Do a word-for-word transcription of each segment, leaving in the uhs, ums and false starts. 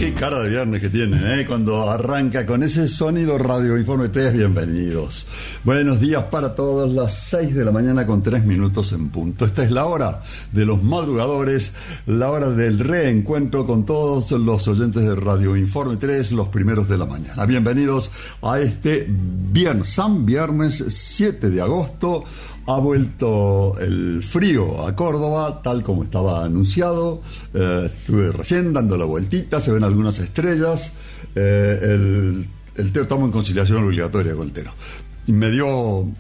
Qué cara de viernes que tienen, ¿eh? Cuando arranca con ese sonido Radio Informe tres, bienvenidos. Buenos días para todos, las seis de la mañana con tres minutos en punto. Esta es la hora de los madrugadores, la hora del reencuentro con todos los oyentes de Radio Informe tres, los primeros de la mañana. Bienvenidos a este viernes, San Viernes siete de agosto. Ha vuelto el frío a Córdoba, tal como estaba anunciado. Eh, estuve recién dando la vueltita, se ven algunas estrellas. Eh, el, el Teo, estamos en conciliación obligatoria con el Teo. Me dio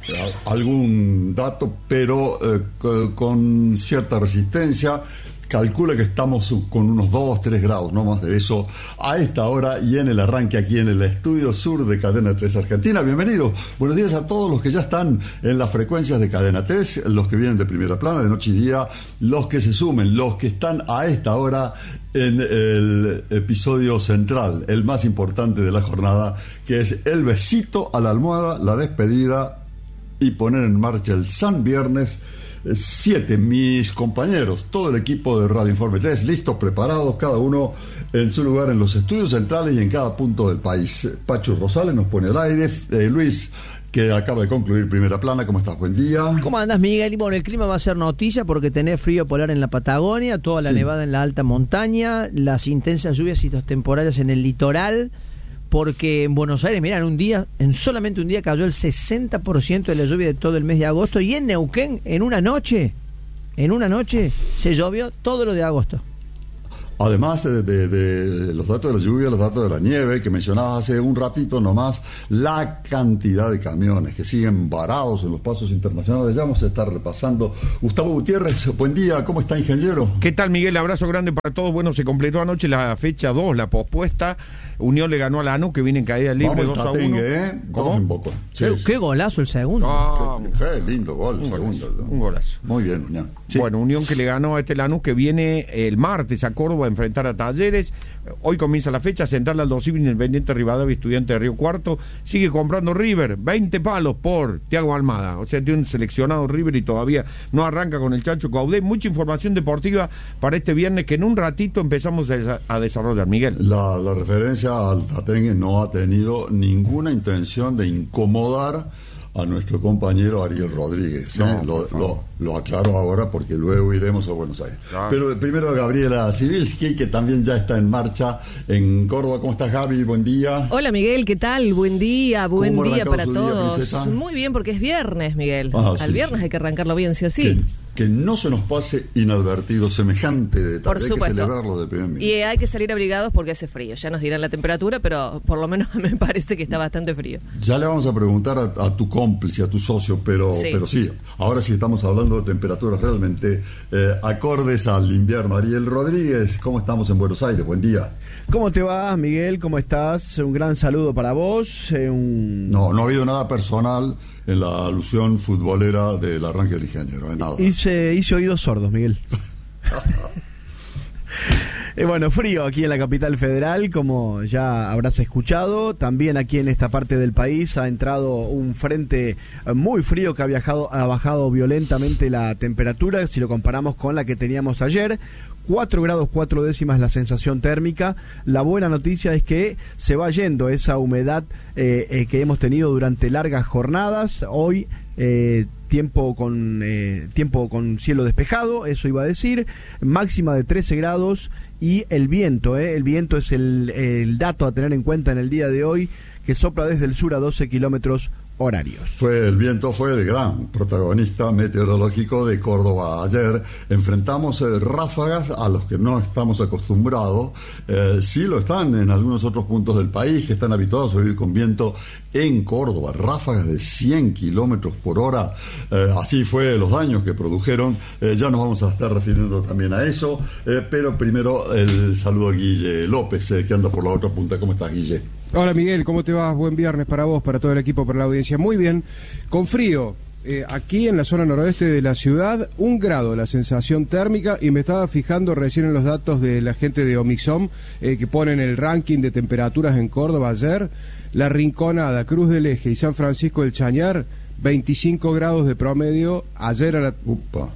algún dato, pero eh, con cierta resistencia. Calcula que estamos con unos dos, tres grados, no más de eso, a esta hora y en el arranque aquí en el estudio sur de Cadena tres Argentina. Bienvenidos, buenos días a todos los que ya están en las frecuencias de Cadena tres, los que vienen de primera plana, de noche y día, los que se sumen, los que están a esta hora en el episodio central, el más importante de la jornada, que es el besito a la almohada, la despedida y poner en marcha el San Viernes siete. Mis compañeros, todo el equipo de Radio Informe tres, listos, preparados, cada uno en su lugar en los estudios centrales y en cada punto del país. Pachu Rosales nos pone al aire. eh, Luis, que acaba de concluir primera plana, ¿cómo estás? Buen día. ¿Cómo andás, Miguel? Y bueno, el clima va a ser noticia porque tenés frío polar en la Patagonia, toda la sí. nevada en la alta montaña, las intensas lluvias y los temporales en el litoral. Porque en Buenos Aires, mirá, en un día, en solamente un día cayó el sesenta por ciento de la lluvia de todo el mes de agosto, y en Neuquén, en una noche, en una noche, se llovió todo lo de agosto. Además de, de, de los datos de la lluvia, los datos de la nieve, que mencionabas hace un ratito nomás, la cantidad de camiones que siguen varados en los pasos internacionales, ya vamos a estar repasando. Gustavo Gutiérrez, buen día, ¿cómo está, ingeniero? ¿Qué tal, Miguel? Abrazo grande para todos. Bueno, se completó anoche la fecha dos, la pospuesta. Unión le ganó a Lanús, que viene en caída libre dos a uno. ¿eh? ¿Cómo? En Boca. Sí, ¿Qué, sí. qué golazo el segundo. Ah, qué, qué lindo gol, un segundo. Golazo, un golazo. Muy bien, Unión. Sí. Bueno, Unión que le ganó a este Lanús, que viene el martes a Córdoba a enfrentar a Talleres. Hoy comienza la fecha, Central Aldo Civi, Independiente Rivadavia, Estudiante de Río Cuarto. Sigue comprando River, veinte palos por Thiago Almada. O sea, tiene un seleccionado River y todavía no arranca con el Chacho Caudé. Mucha información deportiva para este viernes que en un ratito empezamos a, a desarrollar. Miguel. La, la referencia al Tatengue no ha tenido ninguna intención de incomodar a nuestro compañero Ariel Rodríguez. ¿eh? No, lo, lo, lo aclaro ahora porque luego iremos a Buenos Aires. Claro. Pero primero Gabriela Sibilski, que también ya está en marcha en Córdoba. ¿Cómo estás, Gaby? Buen día. Hola, Miguel, ¿qué tal? Buen día, buen día para todos. Día, muy bien, porque es viernes, Miguel. Ah, Al sí, viernes sí. hay que arrancarlo bien, sí o sí. Que, que no se nos pase inadvertido semejante detalle. Por hay supuesto. que celebrarlo de primer minuto. Y hay que salir abrigados porque hace frío. Ya nos dirán la temperatura, pero por lo menos me parece que está bastante frío. Ya le vamos a preguntar a, a tu cómplice, a tu socio, pero sí. pero sí, ahora sí estamos hablando de temperaturas realmente eh, acordes al invierno. Ariel Rodríguez, ¿cómo estamos en Buenos Aires? Buen día. ¿Cómo te va, Miguel? ¿Cómo estás? Un gran saludo para vos. Eh, un... No, no ha habido nada personal en la alusión futbolera del arranque del ingeniero, ¿eh? Nada. Hice, hice oídos sordos, Miguel. Eh, bueno, frío aquí en la capital federal, como ya habrás escuchado. También aquí en esta parte del país ha entrado un frente muy frío que ha, viajado, ha bajado violentamente la temperatura, si lo comparamos con la que teníamos ayer. cuatro grados cuatro décimas la sensación térmica. La buena noticia es que se va yendo esa humedad eh, eh, que hemos tenido durante largas jornadas. Hoy eh, tiempo con eh, tiempo con cielo despejado, eso iba a decir, máxima de trece grados, y el viento, eh, el viento es el, el dato a tener en cuenta en el día de hoy, que sopla desde el sur a doce kilómetros horarios. Fue el viento fue el gran protagonista meteorológico de Córdoba ayer. Enfrentamos eh, ráfagas a los que no estamos acostumbrados. Eh, sí lo están en algunos otros puntos del país que están habituados a vivir con viento. En Córdoba, ráfagas de cien kilómetros por hora. Eh, así fue los daños que produjeron. Eh, ya nos vamos a estar refiriendo también a eso. Eh, pero primero el saludo a Guille López, eh, que anda por la otra punta. ¿Cómo estás, Guille? Hola, Miguel, ¿cómo te vas? Buen viernes para vos, para todo el equipo, para la audiencia. Muy bien, con frío. Eh, aquí en la zona noroeste de la ciudad, un grado la sensación térmica, y me estaba fijando recién en los datos de la gente de Omixom, eh, que ponen el ranking de temperaturas en Córdoba ayer. La Rinconada, Cruz del Eje y San Francisco del Chañar, veinticinco grados de promedio ayer a la... Upa.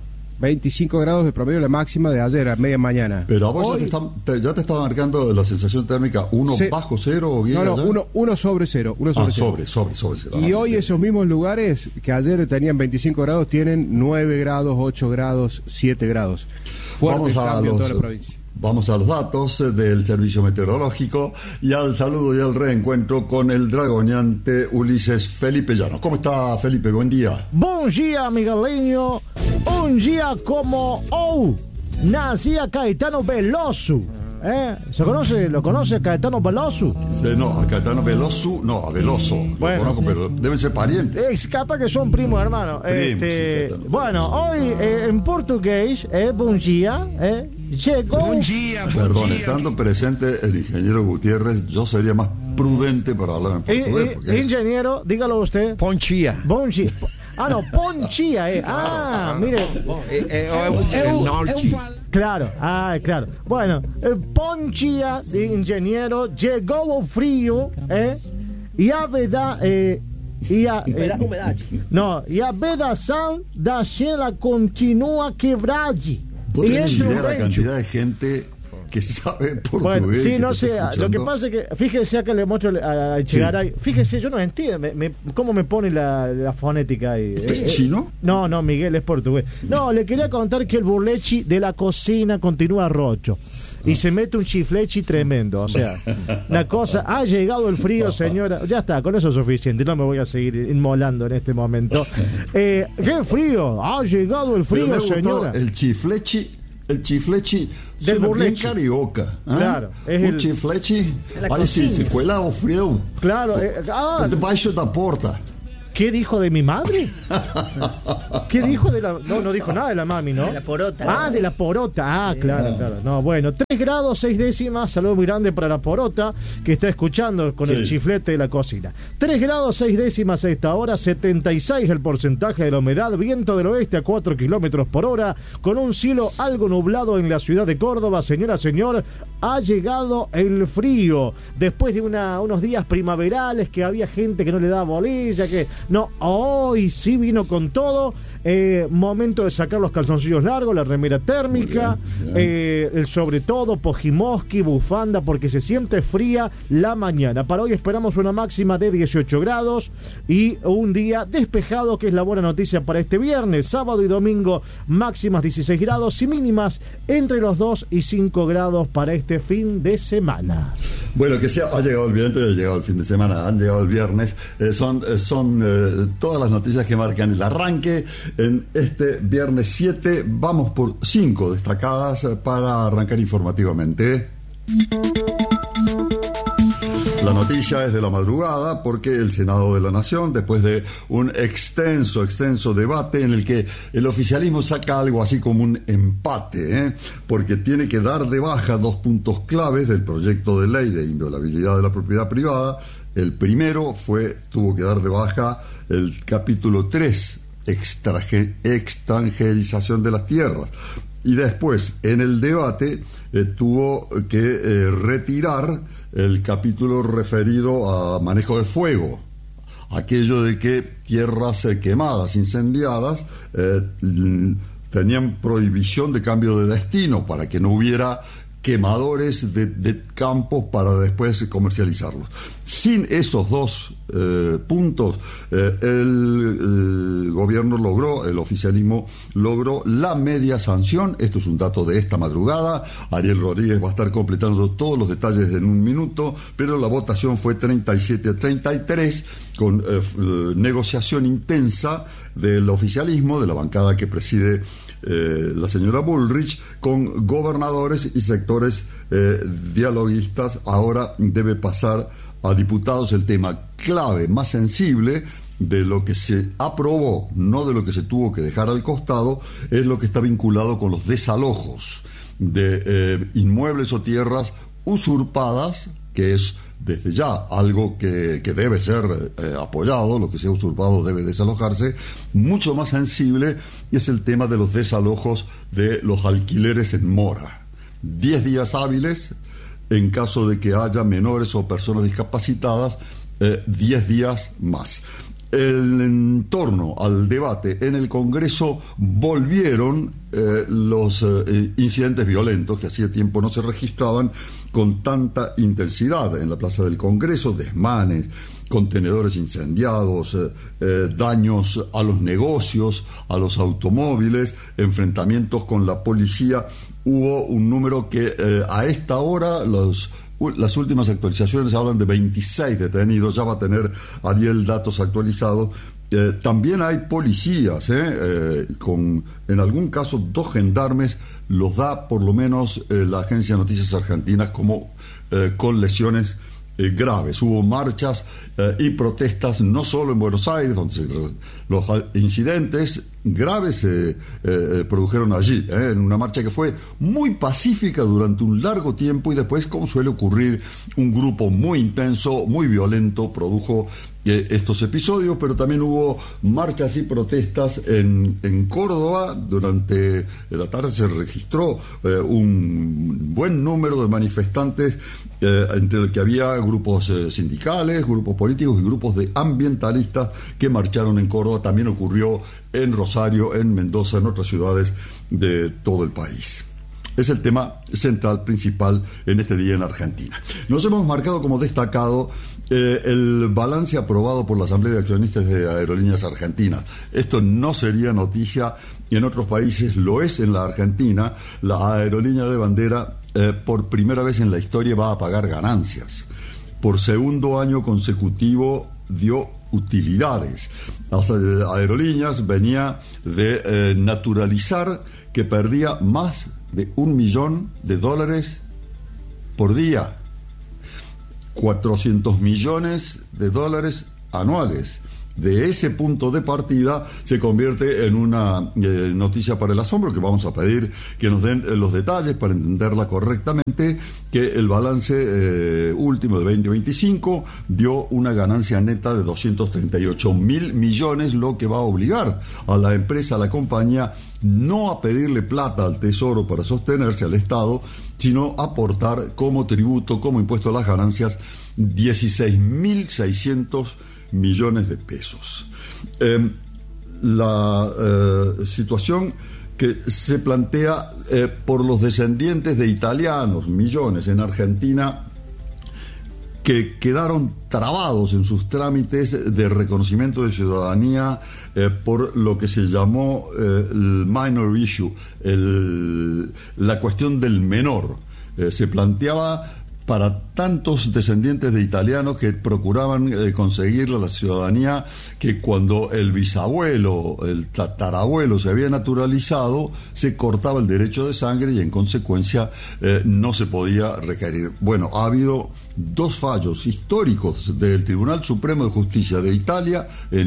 veinticinco grados de promedio la máxima de ayer a media mañana. Pero a vos Hoy, ya, te está, te, ya te está marcando la sensación térmica uno Se, bajo cero o no, no, uno, uno sobre cero. Uno sobre, ah, cero. sobre, sobre, sobre cero. Y ah, hoy sí. esos mismos lugares que ayer tenían veinticinco grados tienen nueve grados, ocho grados, siete grados. Fuerte Vamos a cambio los, en toda la provincia. Vamos a los datos del Servicio Meteorológico y al saludo y al reencuentro con el dragoneante Ulises Felipe Llanos. ¿Cómo está, Felipe? Buen día. Buen día, Miguelinho. Un día como hoy nacía Caetano Veloso. ¿Eh? ¿Se conoce? ¿Lo conoce Caetano Veloso? Sí, no, a Caetano Veloso, no, a Veloso. Bueno. Lo conozco, pero deben ser parientes. Es capaz que son primos hermanos. Primos, Este, sí, bueno, hoy eh, en portugués, eh, buen día, eh, llegó. Buen día, buen Perdón, día. estando presente el ingeniero Gutiérrez, yo sería más prudente para hablar en Eh, portugués. eh, porque es- ingeniero, dígalo usted. Ponchía. Buen día. Ah, no, Ponchía, eh. Ah, mire. Eh, eh, eh, el norte. Claro, ah, claro. Bueno, eh, Ponchia de ingeniero chegou o frio, eh? E a veda, eh, e a, eh, Humedade. não, e a vedação da Xela continua quebrade. Vos E tenés entre o idea la vento. cantidad de gente que sabe portugués. Bueno, sí, que no te sé, está lo que escuchando. pasa es que, fíjese acá le muestro a, a Echegaray, fíjese, yo no entiendo, me, me- cómo me pone la, la fonética ahí. ¿Esto es Eh, eh, chino? No, no, Miguel es portugués. No, le quería contar que el burlechi de la cocina continúa rocho. Y se mete un chiflechi tremendo, o sea, la cosa, ha llegado el frío, señora, ya está, con eso es suficiente, no me voy a seguir inmolando en este momento. Eh, ¡Qué frío! Ha llegado el Pero me frío, ha gustado señora. el chiflechi, el chiflechi Del suena bien burlechi. carioca. ¿eh? Claro, es un el- chiflechi, la aí sim, cocina. se cuela o frio. Claro, eh, ah, Debaixo da porta. ¿qué dijo de mi madre? ¿Qué dijo de la.? No, no dijo nada de la mami, ¿no? De la porota. Ah, de la porota. Ah, claro, claro. No, bueno, tres grados seis décimas. Saludo muy grande para la porota que está escuchando con Sí. el chiflete de la cocina. tres grados seis décimas a esta hora. setenta y seis el porcentaje de la humedad. Viento del oeste a cuatro kilómetros por hora. Con un cielo algo nublado en la ciudad de Córdoba. Señora, señor, ha llegado el frío. Después de una, unos días primaverales que había gente que no le daba bolilla, que no, hoy sí vino con todo. Eh, momento de sacar los calzoncillos largos, la remera térmica, Muy bien, bien. eh, el sobre todo, pojimoski, bufanda, porque se siente fría la mañana. Para hoy esperamos una máxima de dieciocho grados y un día despejado, que es la buena noticia para este viernes. Sábado y domingo máximas dieciséis grados y mínimas entre los dos y cinco grados para este fin de semana. Bueno, que sea, ha llegado el viernes, ha llegado el fin de semana, han llegado el viernes. Eh, son eh, son eh, todas las noticias que marcan el arranque. En este viernes siete vamos por cinco destacadas eh, para arrancar informativamente. La noticia es de la madrugada porque el Senado de la Nación, después de un extenso, extenso debate en el que el oficialismo saca algo así como un empate, ¿eh? porque tiene que dar de baja dos puntos claves del proyecto de ley de inviolabilidad de la propiedad privada. El primero fue, tuvo que dar de baja el capítulo tres, extranje- extranjerización de las tierras. Y después, en el debate, eh, tuvo que eh, retirar el capítulo referido a manejo de fuego. Aquello de que tierras eh, quemadas, incendiadas, eh, l- tenían prohibición de cambio de destino para que no hubiera quemadores de, de campos para después comercializarlos. Sin esos dos eh, puntos, eh, el, el gobierno logró, el oficialismo logró la media sanción. Esto es un dato de esta madrugada. Ariel Rodríguez va a estar completando todos los detalles en un minuto, pero la votación fue treinta y siete a treinta y tres, con eh, f- eh, negociación intensa del oficialismo, de la bancada que preside Eh, la señora Bullrich, con gobernadores y sectores eh, dialoguistas. Ahora debe pasar a diputados el tema clave, más sensible de lo que se aprobó, no de lo que se tuvo que dejar al costado, es lo que está vinculado con los desalojos de eh, inmuebles o tierras usurpadas, que es desde ya algo que, que debe ser eh, apoyado. Lo que sea usurpado debe desalojarse. Mucho más sensible es el tema de los desalojos de los alquileres en mora. Diez días hábiles en caso de que haya menores o personas discapacitadas, eh, diez días más. el, en torno al debate en el Congreso volvieron eh, los eh, incidentes violentos que hacía tiempo no se registraban con tanta intensidad en la Plaza del Congreso, desmanes, contenedores incendiados, eh, eh, daños a los negocios, a los automóviles, enfrentamientos con la policía. Hubo un número que eh, a esta hora los las últimas actualizaciones hablan de veintiséis detenidos, ya va a tener Ariel datos actualizados. Eh, también hay policías, eh, eh, con en algún caso dos gendarmes, los da por lo menos eh, la Agencia de Noticias Argentinas como eh, con lesiones eh, graves. Hubo marchas eh, y protestas no solo en Buenos Aires, donde se, los incidentes graves se eh, eh, produjeron allí, eh, en una marcha que fue muy pacífica durante un largo tiempo y después, como suele ocurrir, un grupo muy intenso, muy violento produjo eh, estos episodios, pero también hubo marchas y protestas en, en Córdoba. Durante la tarde se registró eh, un buen número de manifestantes, eh, entre el que había grupos eh, sindicales, grupos políticos y grupos de ambientalistas que marcharon en Córdoba. También ocurrió en Rosario, en Mendoza, en otras ciudades de todo el país. Es el tema central, principal en este día en Argentina. Nos hemos marcado como destacado eh, el balance aprobado por la Asamblea de Accionistas de Aerolíneas Argentinas. Esto no sería noticia, y en otros países lo es. En la Argentina, la aerolínea de bandera eh, por primera vez en la historia va a pagar ganancias. Por segundo año consecutivo dio utilidades. Las aerolíneas venía de eh, naturalizar que perdía más de un millón de dólares por día, cuatrocientos millones de dólares anuales. De ese punto de partida se convierte en una eh, noticia para el asombro, que vamos a pedir que nos den eh, los detalles para entenderla correctamente, que el balance eh, último de veinte veinticinco dio una ganancia neta de doscientos treinta y ocho mil millones, lo que va a obligar a la empresa, a la compañía, no a pedirle plata al Tesoro para sostenerse, al Estado, sino aportar como tributo, como impuesto a las ganancias, dieciséis mil seiscientos millones de pesos. Eh, la eh, situación que se plantea eh, por los descendientes de italianos, millones en Argentina, que quedaron trabados en sus trámites de reconocimiento de ciudadanía eh, por lo que se llamó eh, el minor issue, el, la cuestión del menor. Eh, se planteaba para tantos descendientes de italianos que procuraban eh, conseguir la ciudadanía, que cuando el bisabuelo, el tatarabuelo se había naturalizado, se cortaba el derecho de sangre y en consecuencia eh, no se podía requerir. Bueno, ha habido dos fallos históricos del Tribunal Supremo de Justicia de Italia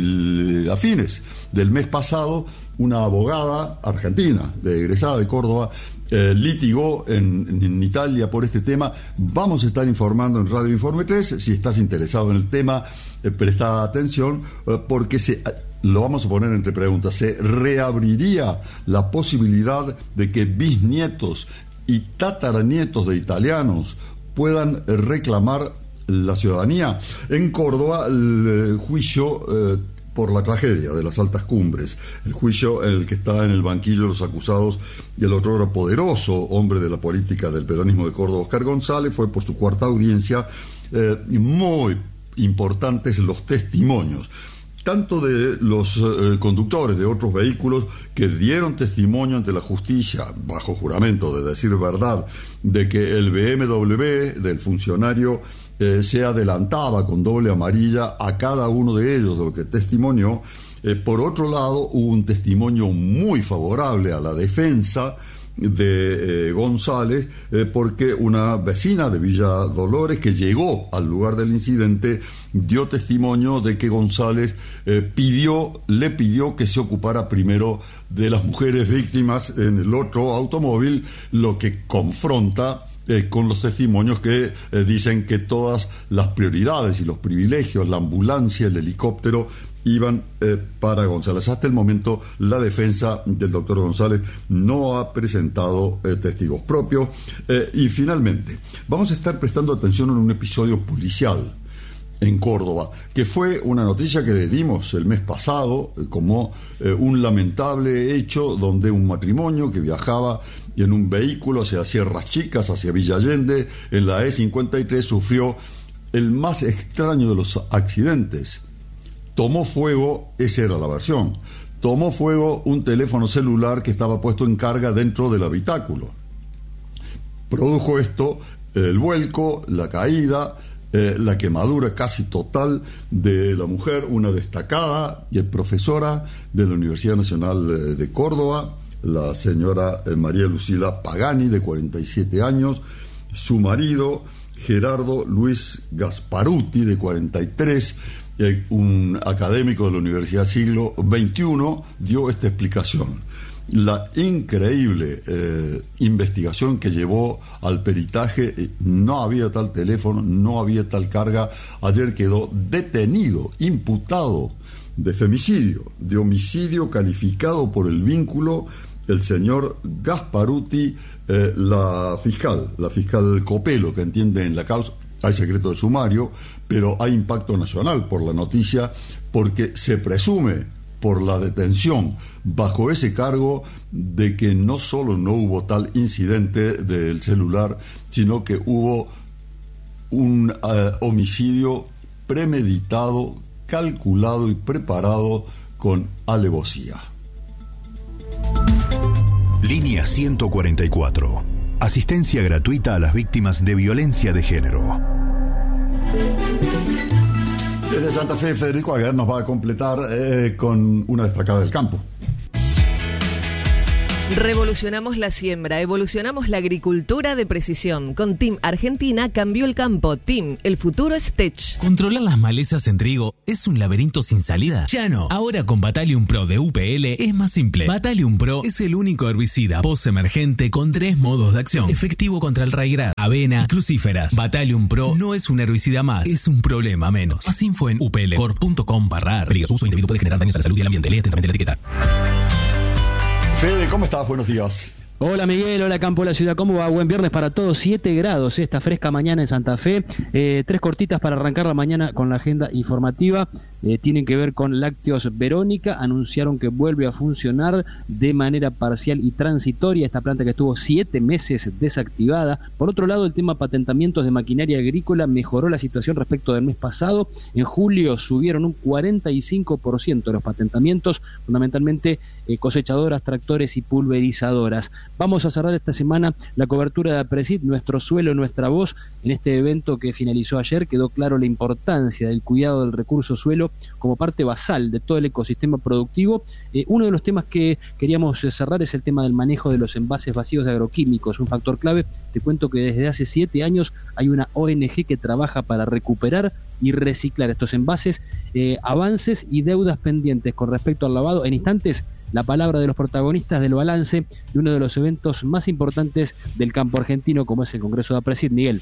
el, a fines del mes pasado. Una abogada argentina, de egresada de Córdoba, eh, litigó en, en Italia por este tema. Vamos a estar informando en Radio Informe tres. Si estás interesado en el tema, eh, presta atención, eh, porque se, lo vamos a poner entre preguntas. Se reabriría la posibilidad de que bisnietos y tataranietos de italianos puedan eh, reclamar la ciudadanía. En Córdoba, el eh, juicio eh, por la tragedia de las Altas Cumbres, el juicio en el que está en el banquillo de los acusados y el otrora poderoso hombre de la política del peronismo de Córdoba, Oscar González, fue por su cuarta audiencia. Eh, muy importantes los testimonios, tanto de los eh, conductores de otros vehículos que dieron testimonio ante la justicia, bajo juramento de decir verdad, de que el B M W del funcionario eh, se adelantaba con doble amarilla a cada uno de ellos, de lo que testimonió. Eh, por otro lado, hubo un testimonio muy favorable a la defensa de eh, González, eh, porque una vecina de Villa Dolores que llegó al lugar del incidente dio testimonio de que González eh, pidió, le pidió que se ocupara primero de las mujeres víctimas en el otro automóvil, lo que confronta Eh, con los testimonios que eh, dicen que todas las prioridades y los privilegios, la ambulancia, el helicóptero, iban eh, para González. Hasta el momento, la defensa del doctor González no ha presentado eh, testigos propios. Eh, y finalmente, vamos a estar prestando atención en un episodio policial en Córdoba, que fue una noticia que dimos el mes pasado eh, como eh, un lamentable hecho donde un matrimonio que viajaba en un vehículo hacia Sierras Chicas, hacia Villa Allende, en la E cincuenta y tres, sufrió el más extraño de los accidentes. Tomó fuego, esa era la versión, tomó fuego un teléfono celular que estaba puesto en carga dentro del habitáculo. Produjo esto el vuelco, la caída, eh, la quemadura casi total de la mujer, una destacada y profesora de la Universidad Nacional de Córdoba, la señora María Lucila Pagani, de cuarenta y siete años, su marido Gerardo Luis Gasparuti, de cuarenta y tres, eh, un académico de la Universidad Siglo veintiuno, dio esta explicación. La increíble eh, investigación que llevó al peritaje, eh, no había tal teléfono, no había tal carga. Ayer quedó detenido, imputado de femicidio, de homicidio calificado por el vínculo, el señor Gasparuti, eh, la fiscal, la fiscal Copelo, que entiende en la causa. Hay secreto de sumario, pero hay impacto nacional por la noticia, porque se presume, por la detención bajo ese cargo, de que no solo no hubo tal incidente del celular, sino que hubo un uh, homicidio premeditado, calculado y preparado con alevosía. Línea ciento cuarenta y cuatro. Asistencia gratuita a las víctimas de violencia de género. Desde Santa Fe, Federico Aguer nos va a completar eh, con una destacada del campo. Revolucionamos la siembra, evolucionamos la agricultura de precisión. Con Team Argentina cambió el campo. Team, el futuro es Tech. Controlar las malezas en trigo es un laberinto sin salida. Ya no. Ahora con Battalion Pro de U P L es más simple. Battalion Pro es el único herbicida post-emergente con tres modos de acción. Efectivo contra el raigras, avena y crucíferas. Battalion Pro no es un herbicida más, es un problema menos. Más info en uplcor punto com barra ar. Riesgo uso individuo puede generar daños a la salud y al ambiente. Lee atentamente la etiqueta. Fede, ¿cómo estás? Buenos días. Hola Miguel, hola Campo de la Ciudad, ¿cómo va? Buen viernes para todos, siete grados esta fresca mañana en Santa Fe, eh, tres cortitas para arrancar la mañana con la agenda informativa, eh, tienen que ver con Lácteos Verónica, anunciaron que vuelve a funcionar de manera parcial y transitoria, esta planta que estuvo siete meses desactivada. Por otro lado, el tema patentamientos de maquinaria agrícola mejoró la situación respecto del mes pasado, en julio subieron un cuarenta y cinco por ciento los patentamientos, fundamentalmente eh, cosechadoras, tractores y pulverizadoras. Vamos a cerrar esta semana la cobertura de APRESID, Nuestro Suelo, Nuestra Voz. En este evento que finalizó ayer quedó claro la importancia del cuidado del recurso suelo como parte basal de todo el ecosistema productivo. Eh, uno de los temas que queríamos cerrar es el tema del manejo de los envases vacíos de agroquímicos, un factor clave. Te cuento que desde hace siete años hay una O N G que trabaja para recuperar y reciclar estos envases, eh, avances y deudas pendientes con respecto al lavado. En instantes, la palabra de los protagonistas del balance de uno de los eventos más importantes del campo argentino, como es el Congreso de APRESID. Miguel.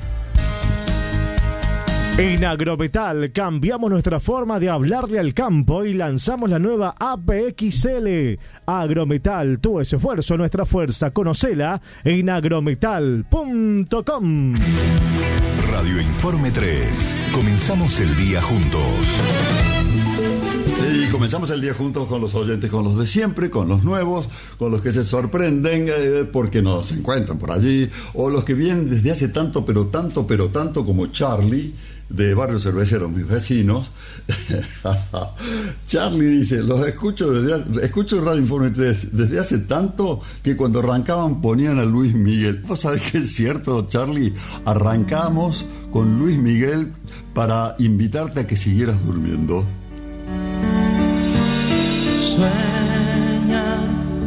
En Agrometal cambiamos nuestra forma de hablarle al campo y lanzamos la nueva A P X L. Agrometal, tu esfuerzo, nuestra fuerza. Conocela en agrometal punto com. Radio Informe tres. Comenzamos el día juntos. Y comenzamos el día juntos con los oyentes, con los de siempre, con los nuevos, con los que se sorprenden eh, porque nos encuentran por allí, o los que vienen desde hace tanto, pero tanto, pero tanto, como Charlie, de Barrio Cervecero, mis vecinos. Charlie dice, los escucho desde escucho Radio Informe tres desde hace tanto que cuando arrancaban ponían a Luis Miguel. ¿Vos sabés que es cierto, Charlie? Arrancamos con Luis Miguel para invitarte a que siguieras durmiendo. Sueña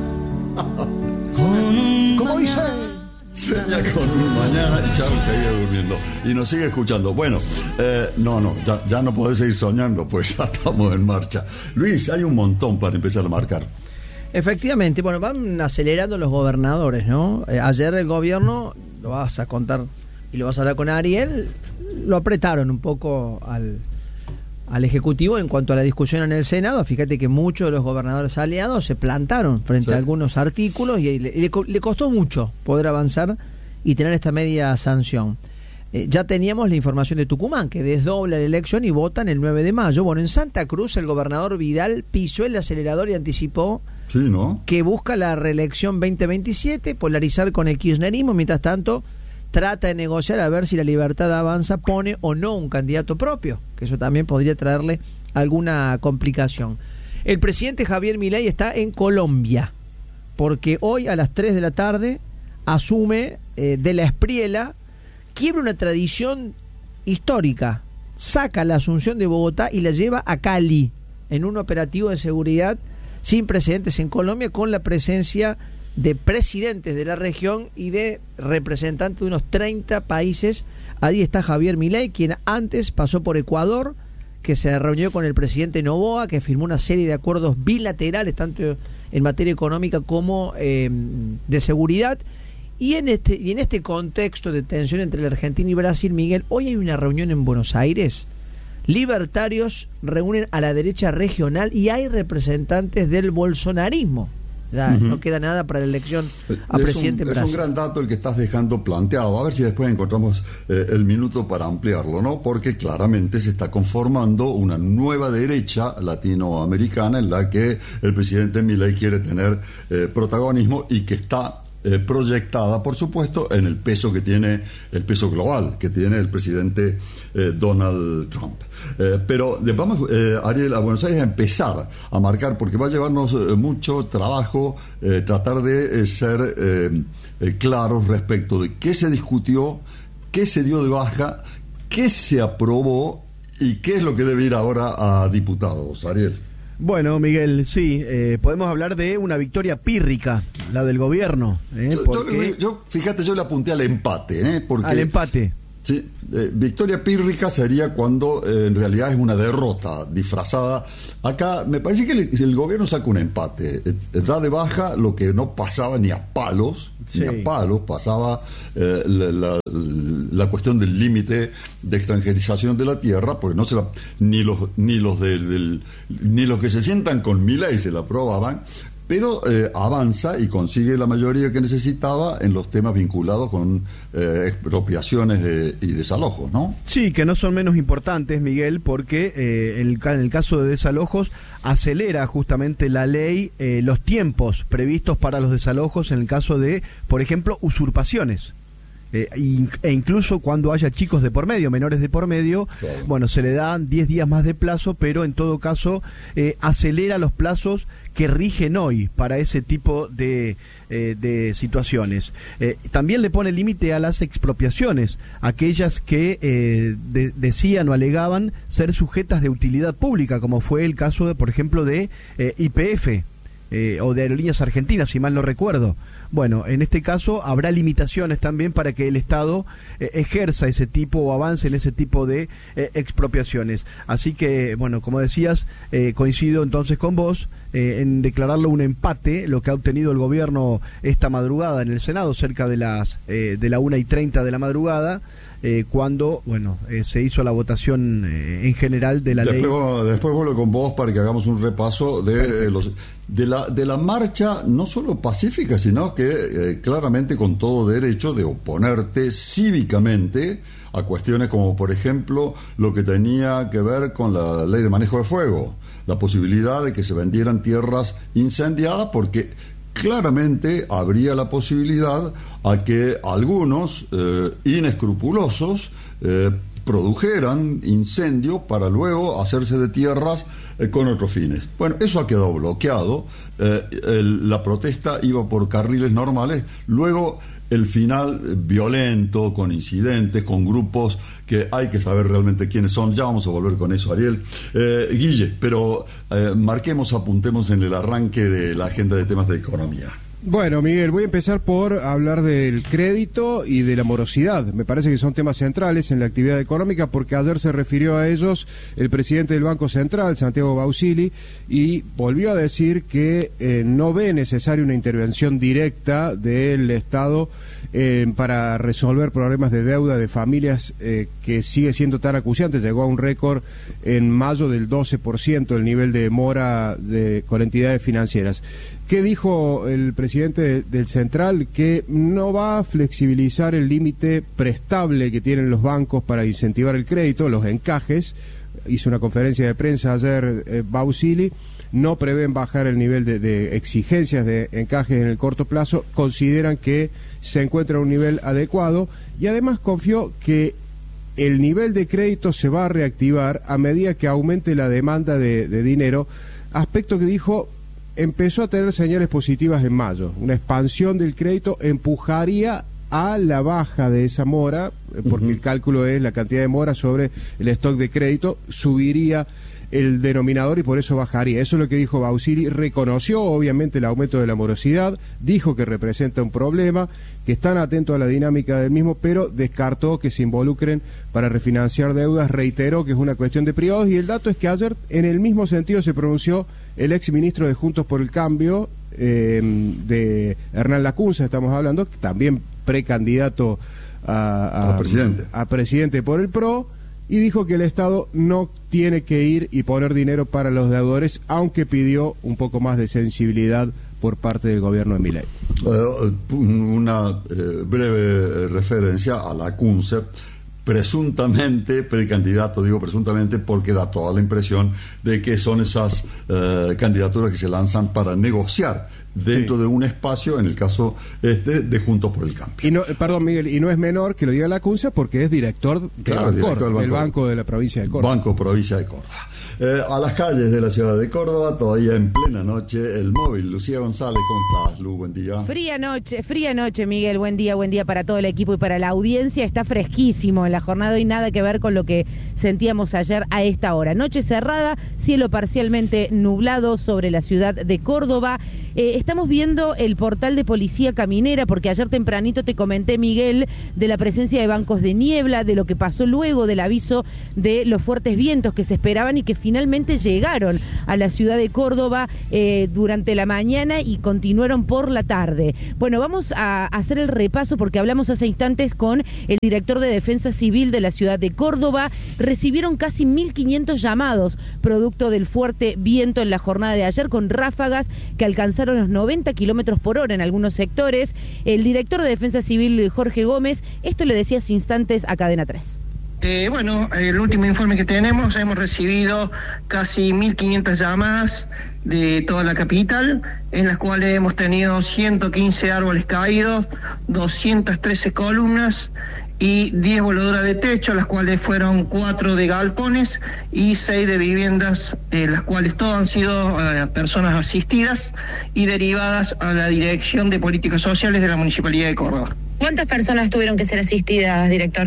con un ¿Cómo dice? Sueña con un mañana y Charlie seguía durmiendo y nos sigue escuchando. Bueno, eh, no, no, ya, ya no podés seguir soñando, pues ya estamos en marcha. Luis, hay un montón para empezar a marcar. Efectivamente, bueno, van acelerando los gobernadores, ¿no? Eh, ayer el gobierno, lo vas a contar y lo vas a hablar con Ariel, lo apretaron un poco al... al Ejecutivo en cuanto a la discusión en el Senado. Fíjate que muchos de los gobernadores aliados se plantaron frente sí. a algunos artículos y le, le, le costó mucho poder avanzar y tener esta media sanción. Eh, ya teníamos la información de Tucumán, que desdobla la elección y votan el nueve de mayo. Bueno, en Santa Cruz el gobernador Vidal pisó el acelerador y anticipó sí, ¿no? que busca la reelección veinte veintisiete, polarizar con el kirchnerismo. Mientras tanto, trata de negociar a ver si la Libertad Avanza pone o no un candidato propio, que eso también podría traerle alguna complicación. El presidente Javier Milei está en Colombia, porque hoy a las tres de la tarde asume eh, de la Espriela, quiebra una tradición histórica, saca la Asunción de Bogotá y la lleva a Cali, en un operativo de seguridad sin precedentes en Colombia, con la presencia de presidentes de la región y de representantes de unos treinta países. Ahí está Javier Milei, quien antes pasó por Ecuador, que se reunió con el presidente Noboa, que firmó una serie de acuerdos bilaterales, tanto en materia económica como eh, de seguridad. Y en este y en este contexto de tensión entre la Argentina y Brasil, Miguel, hoy hay una reunión en Buenos Aires. Libertarios reúnen a la derecha regional y hay representantes del bolsonarismo. Ya, uh-huh. No queda nada para la elección a es presidente un, en Brasil. Es un gran dato el que estás dejando planteado. A ver si después encontramos eh, el minuto para ampliarlo, ¿no? Porque claramente se está conformando una nueva derecha latinoamericana en la que el presidente Milei quiere tener eh, protagonismo y que está Eh, proyectada, por supuesto, en el peso que tiene, el peso global que tiene el presidente eh, Donald Trump. Eh, pero eh, vamos, eh, Ariel, a Buenos Aires a empezar a marcar, porque va a llevarnos eh, mucho trabajo eh, tratar de eh, ser eh, eh, claros respecto de qué se discutió, qué se dio de baja, qué se aprobó y qué es lo que debe ir ahora a diputados, Ariel. Bueno, Miguel, sí, eh, podemos hablar de una victoria pírrica, la del gobierno. ¿eh? Yo, porque... yo, yo, fíjate, yo le apunté al empate. ¿eh? Porque, al empate. Sí, eh, victoria pírrica sería cuando eh, en realidad es una derrota disfrazada. Acá me parece que el, el gobierno saca un empate, eh, da de baja lo que no pasaba ni a palos, sí. ni a palos, pasaba eh, la, la, la cuestión del límite de extranjerización de la tierra, porque no se la, ni los ni los del, del, ni los que se sientan con Milei se la aprobaban. Pero eh, avanza y consigue la mayoría que necesitaba en los temas vinculados con eh, expropiaciones de, y desalojos, ¿no? Sí, que no son menos importantes, Miguel, porque eh, el, en el caso de desalojos acelera justamente la ley eh, los tiempos previstos para los desalojos en el caso de, por ejemplo, usurpaciones. Eh, e incluso cuando haya chicos de por medio, menores de por medio, claro. Bueno, se le dan diez días más de plazo, pero en todo caso eh, acelera los plazos que rigen hoy para ese tipo de, eh, de situaciones. Eh, también le pone límite a las expropiaciones, aquellas que eh, de, decían o alegaban ser sujetas de utilidad pública, como fue el caso, de, por ejemplo, de eh, Y P F. Eh, o de Aerolíneas Argentinas, si mal no recuerdo. Bueno, en este caso habrá limitaciones también para que el Estado eh, ejerza ese tipo o avance en ese tipo de eh, expropiaciones. Así que, bueno, como decías, eh, coincido entonces con vos eh, en declararlo un empate, lo que ha obtenido el gobierno esta madrugada en el Senado, cerca de las eh, de la una y treinta de la madrugada, eh, cuando, bueno, eh, se hizo la votación eh, en general de la después, ley. Bueno, después vuelvo con vos para que hagamos un repaso de eh, los... De la, de la marcha, no solo pacífica, sino que eh, claramente con todo derecho de oponerte cívicamente a cuestiones como, por ejemplo, lo que tenía que ver con la ley de manejo de fuego, la posibilidad de que se vendieran tierras incendiadas, porque claramente habría la posibilidad a que algunos eh, inescrupulosos eh, produjeran incendios para luego hacerse de tierras eh, con otros fines. Bueno, eso ha quedado bloqueado. Eh, el, la protesta iba por carriles normales. Luego el final eh, violento, con incidentes, con grupos que hay que saber realmente quiénes son. Ya vamos a volver con eso, Ariel. Eh, Guille, pero eh, marquemos, apuntemos en el arranque de la agenda de temas de economía. Bueno, Miguel, voy a empezar por hablar del crédito y de la morosidad. Me parece que son temas centrales en la actividad económica, porque ayer se refirió a ellos el presidente del Banco Central, Santiago Bausili, y volvió a decir que eh, no ve necesaria una intervención directa del Estado eh, para resolver problemas de deuda de familias eh, que sigue siendo tan acuciante. Llegó a un récord en mayo del doce por ciento el nivel de mora de, con entidades financieras. ¿Qué dijo el presidente de, del Central? Que no va a flexibilizar el límite prestable que tienen los bancos para incentivar el crédito, los encajes. Hizo una conferencia de prensa ayer eh, Bausili. No prevén bajar el nivel de, de exigencias de encajes en el corto plazo. Consideran que se encuentra a un nivel adecuado y además confió que el nivel de crédito se va a reactivar a medida que aumente la demanda de, de dinero, aspecto que dijo empezó a tener señales positivas en mayo. Una expansión del crédito empujaría a la baja de esa mora, porque uh-huh. el cálculo es la cantidad de mora sobre el stock de crédito, subiría el denominador y por eso bajaría. Eso es lo que dijo Bausili. Reconoció obviamente el aumento de la morosidad, dijo que representa un problema, que están atentos a la dinámica del mismo, pero descartó que se involucren para refinanciar deudas, reiteró que es una cuestión de privados, y el dato es que ayer en el mismo sentido se pronunció el ex ministro de Juntos por el Cambio, eh, de Hernán Lacunza, estamos hablando, también precandidato a, a, a, presidente. a presidente por el P R O, y dijo que el Estado no tiene que ir y poner dinero para los deudores, aunque pidió un poco más de sensibilidad por parte del gobierno de Milei. Uh, una eh, breve referencia a Lacunza, presuntamente precandidato, digo presuntamente porque da toda la impresión de que son esas uh, candidaturas que se lanzan para negociar dentro sí. de un espacio, en el caso este de Juntos por el Cambio. Y no, perdón Miguel, y no es menor que lo diga Lacunza porque es director, claro, del, director Córdoba, del banco, del Banco de la Provincia de Córdoba. Banco Provincia de Córdoba. Eh, a las calles de la ciudad de Córdoba, todavía en plena noche, el móvil. Lucía González, ¿cómo estás, Lu? Buen día. Fría noche, fría noche, Miguel. Buen día, buen día para todo el equipo y para la audiencia. Está fresquísimo en la jornada y nada que ver con lo que sentíamos ayer a esta hora. Noche cerrada, cielo parcialmente nublado sobre la ciudad de Córdoba. Eh, estamos viendo el portal de Policía Caminera, porque ayer tempranito te comenté, Miguel, de la presencia de bancos de niebla, de lo que pasó luego del aviso de los fuertes vientos que se esperaban y que finalmente llegaron a la ciudad de Córdoba eh, durante la mañana y continuaron por la tarde. Bueno, vamos a hacer el repaso porque hablamos hace instantes con el director de Defensa Civil de la ciudad de Córdoba. Recibieron casi mil quinientos llamados producto del fuerte viento en la jornada de ayer, con ráfagas que alcanzaron los noventa kilómetros por hora en algunos sectores. El director de Defensa Civil, Jorge Gómez, esto le decía hace instantes a Cadena tres. Eh, bueno, el último informe que tenemos, hemos recibido casi mil quinientas llamadas de toda la capital, en las cuales hemos tenido ciento quince árboles caídos, doscientas trece columnas y diez voladuras de techo, las cuales fueron cuatro de galpones y seis de viviendas, eh, las cuales todas han sido eh, personas asistidas y derivadas a la Dirección de Políticas Sociales de la Municipalidad de Córdoba. ¿Cuántas personas tuvieron que ser asistidas, director?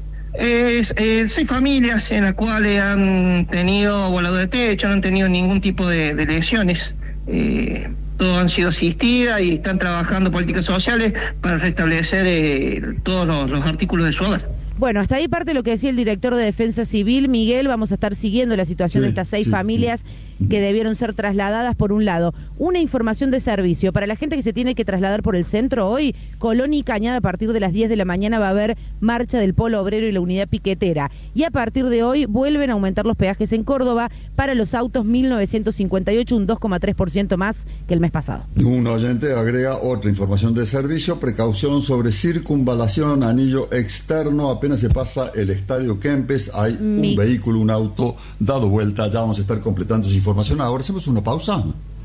Eh, eh, seis familias en las cuales han tenido voladura de techo, no han tenido ningún tipo de, de lesiones. Eh, todos han sido asistidas y están trabajando políticas sociales para restablecer eh, todos los, los artículos de su hogar. Bueno, hasta ahí parte lo que decía el director de Defensa Civil, Miguel. Vamos a estar siguiendo la situación sí, de estas seis sí, familias sí. que debieron ser trasladadas. Por un lado, una información de servicio. Para la gente que se tiene que trasladar por el centro hoy, Colón y Cañada, a partir de las diez de la mañana va a haber marcha del Polo Obrero y la Unidad Piquetera. Y a partir de hoy vuelven a aumentar los peajes en Córdoba para los autos mil novecientos cincuenta y ocho, un dos coma tres por ciento más que el mes pasado. Un oyente agrega otra información de servicio: precaución sobre circunvalación, anillo externo, apenas se pasa el Estadio Kempes, hay Mi... un vehículo, un auto dado vuelta. Ya vamos a estar completando esa información. Ahora hacemos una pausa.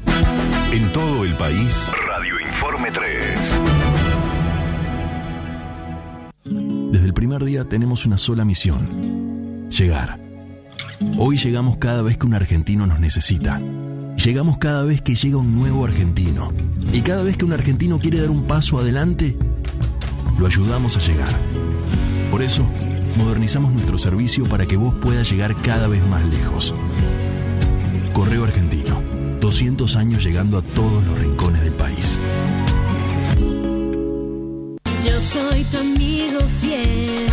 En todo el país, Radio Informe tres. Desde el primer día tenemos una sola misión: llegar. Hoy llegamos cada vez que un argentino nos necesita. Llegamos cada vez que llega un nuevo argentino. Y cada vez que un argentino quiere dar un paso adelante, lo ayudamos a llegar. Por eso, modernizamos nuestro servicio para que vos puedas llegar cada vez más lejos. Correo Argentino, doscientos años llegando a todos los rincones del país. Yo soy tu amigo fiel. El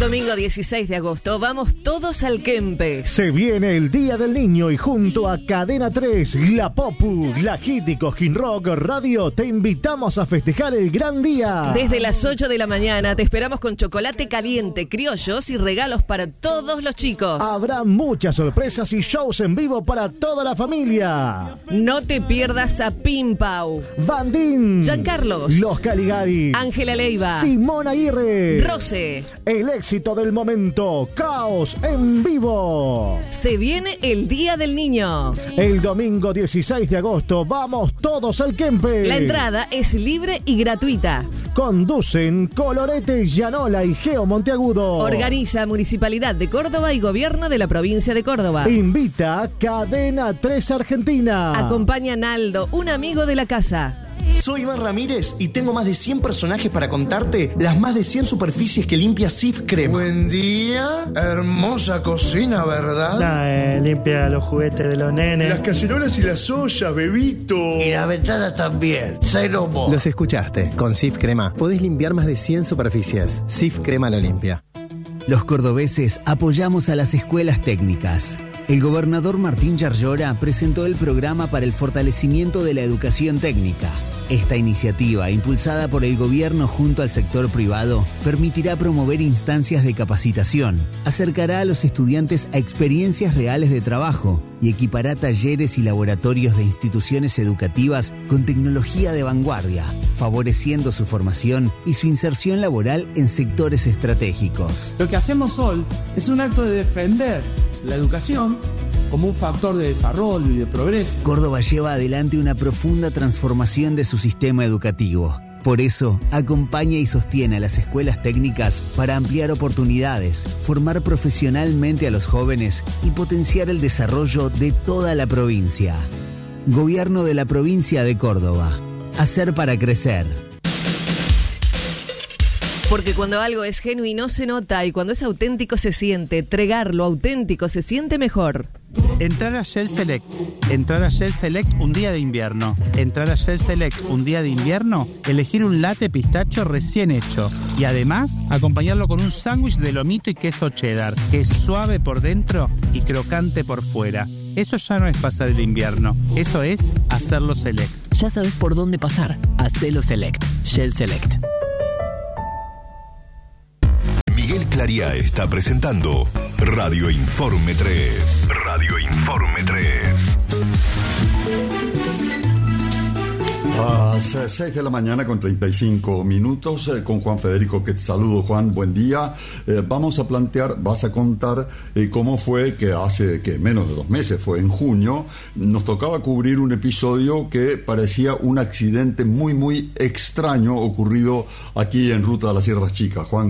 domingo dieciséis de agosto vamos todos al Kempes. Se viene el Día del Niño y junto a Cadena tres, La Popu, La Hit y Cosquín Rock Radio te invitamos a festejar el gran día. Desde las ocho de la mañana te esperamos con chocolate caliente, criollos y regalos para todos los chicos. Habrá muchas sorpresas y shows en vivo para toda la familia. No te pierdas a Pim Pau, Bandín, Giancarlos, Los Caligari, Ángela Leiva, Simón Aguirre, Rose. El éxito del momento, Caos en vivo. Se viene el Día del Niño. El domingo dieciséis de agosto vamos todos al Kempes. La entrada es libre y gratuita. Conducen Colorete, Llanola y Geo Monteagudo. Organiza Municipalidad de Córdoba y Gobierno de la Provincia de Córdoba. Invita Cadena tres Argentina. Acompaña Naldo, un amigo de la casa. Soy Iván Ramírez y tengo más de cien personajes para contarte las más de cien superficies que limpia Sif Crema. Buen día, hermosa cocina, ¿verdad? Nah, eh, limpia los juguetes de los nenes. Las cacerolas y las ollas, bebito. Y la ventana también, cero mo. Los escuchaste, con Sif Crema podés limpiar más de cien superficies. Sif Crema lo limpia. Los cordobeses apoyamos a las escuelas técnicas. El gobernador Martín Yarlora presentó el programa para el fortalecimiento de la educación técnica. Esta iniciativa, impulsada por el gobierno junto al sector privado, permitirá promover instancias de capacitación, acercará a los estudiantes a experiencias reales de trabajo y equipará talleres y laboratorios de instituciones educativas con tecnología de vanguardia, favoreciendo su formación y su inserción laboral en sectores estratégicos. Lo que hacemos hoy es un acto de defender la educación como un factor de desarrollo y de progreso. Córdoba lleva adelante una profunda transformación de su sistema educativo. Por eso, acompaña y sostiene a las escuelas técnicas para ampliar oportunidades, formar profesionalmente a los jóvenes y potenciar el desarrollo de toda la provincia. Gobierno de la provincia de Córdoba. Hacer para crecer. Porque cuando algo es genuino se nota y cuando es auténtico se siente. Tregar lo auténtico se siente mejor. Entrar a Shell Select. Entrar a Shell Select un día de invierno. Entrar a Shell Select un día de invierno, elegir un latte pistacho recién hecho. Y además, acompañarlo con un sándwich de lomito y queso cheddar, que es suave por dentro y crocante por fuera. Eso ya no es pasar el invierno, eso es hacerlo Select. Ya sabes por dónde pasar. Hacelo Select. Shell Select. Miguel Claría está presentando Radio Informe tres. Radio Informe tres. A las seis de la mañana con treinta y cinco minutos eh, con Juan Federico, que te saludo. Juan, buen día. Eh, vamos a plantear, vas a contar eh, cómo fue que hace que menos de dos meses, fue en junio, nos tocaba cubrir un episodio que parecía un accidente muy muy extraño ocurrido aquí en Ruta de las Sierras Chicas. Juan.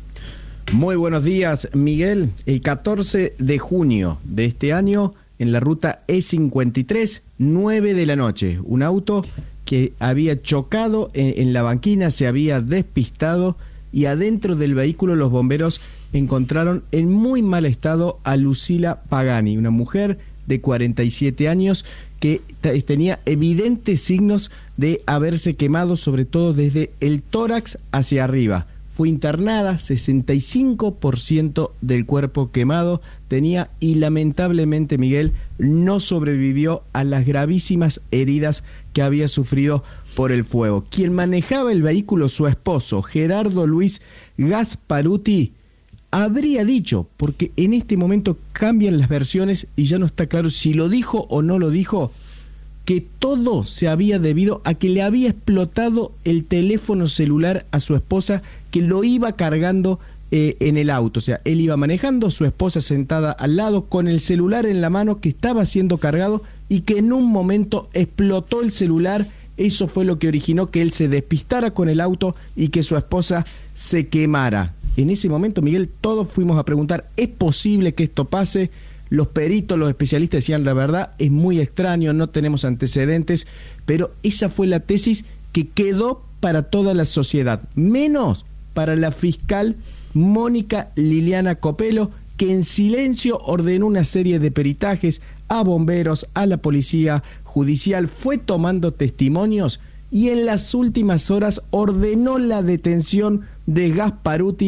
Muy buenos días, Miguel. El catorce de junio de este año, en la ruta E cincuenta y tres, nueve de la noche, un auto que había chocado en, en la banquina, se había despistado y adentro del vehículo los bomberos encontraron en muy mal estado a Lucila Pagani, una mujer de cuarenta y siete años que t- tenía evidentes signos de haberse quemado, sobre todo desde el tórax hacia arriba. Fue internada, sesenta y cinco por ciento del cuerpo quemado tenía y lamentablemente, Miguel, no sobrevivió a las gravísimas heridas que había sufrido por el fuego. Quien manejaba el vehículo, su esposo, Gerardo Luis Gasparuti, habría dicho, porque en este momento cambian las versiones y ya no está claro si lo dijo o no lo dijo, que todo se había debido a que le había explotado el teléfono celular a su esposa, que lo iba cargando eh, en el auto. O sea, él iba manejando, su esposa sentada al lado con el celular en la mano que estaba siendo cargado y que en un momento explotó el celular. Eso fue lo que originó que él se despistara con el auto y que su esposa se quemara. En ese momento, Miguel, todos fuimos a preguntar, ¿es posible que esto pase? Los peritos, los especialistas decían, la verdad, es muy extraño, no tenemos antecedentes, pero esa fue la tesis que quedó para toda la sociedad, menos para la fiscal Mónica Liliana Copelo, que en silencio ordenó una serie de peritajes a bomberos, a la policía judicial, fue tomando testimonios y en las últimas horas ordenó la detención de Gasparuti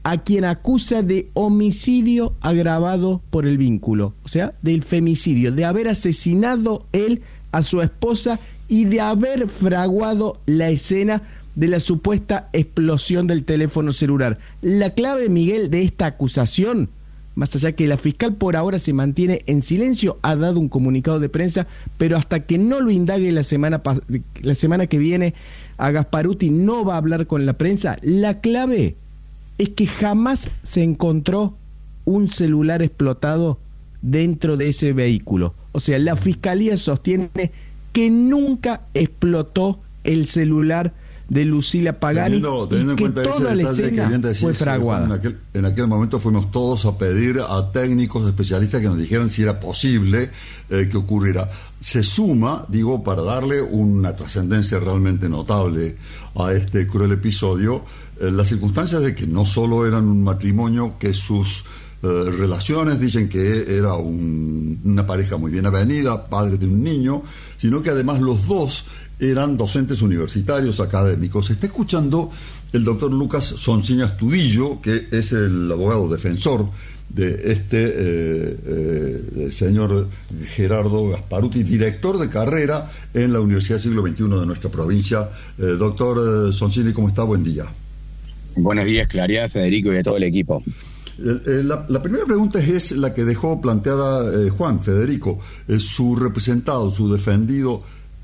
a quien acusa de homicidio agravado por el vínculo, o sea, del femicidio, de haber asesinado él a su esposa y de haber fraguado la escena de la supuesta explosión del teléfono celular. La clave, Miguel, de esta acusación, más allá que la fiscal por ahora se mantiene en silencio, ha dado un comunicado de prensa, pero hasta que no lo indague la semana, la semana que viene, a Gasparuti no va a hablar con la prensa. La clave es que jamás se encontró un celular explotado dentro de ese vehículo. O sea, la fiscalía sostiene que nunca explotó el celular de Lucila Pagani, teniendo, teniendo y que en cuenta toda ese la detalle escena que decir, fue fraguada. En aquel, en aquel momento fuimos todos a pedir a técnicos especialistas que nos dijeran si era posible eh, que ocurriera. Se suma, digo, para darle una trascendencia realmente notable a este cruel episodio, eh, las circunstancias de que no solo eran un matrimonio, que sus eh, relaciones dicen que era un, una pareja muy bien avenida, padre de un niño, sino que además los dos eran docentes universitarios, académicos. Se está escuchando el doctor Lucas Soncini Astudillo, que es el abogado defensor de este eh, eh, señor Gerardo Gasparuti, director de carrera en la Universidad Siglo veintiuno de nuestra provincia. Eh, doctor Soncini, ¿cómo está? Buen día. Buenos días, Claridad, Federico y a todo el equipo. Eh, la, la primera pregunta es la que dejó planteada eh, Juan, Federico. Eh, su representado, su defendido,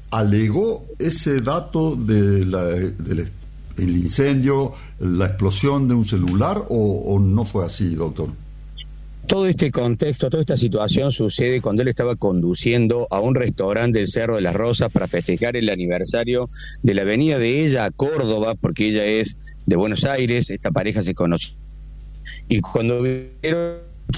¿alegó ese dato de la, del el incendio, la explosión de un celular, o, o no fue así, doctor? Todo este contexto, toda esta situación sucede cuando él estaba conduciendo a un restaurante del Cerro de las Rosas para festejar el aniversario de la venida de ella a Córdoba, porque ella es de Buenos Aires, esta pareja se conoció. Y cuando vieron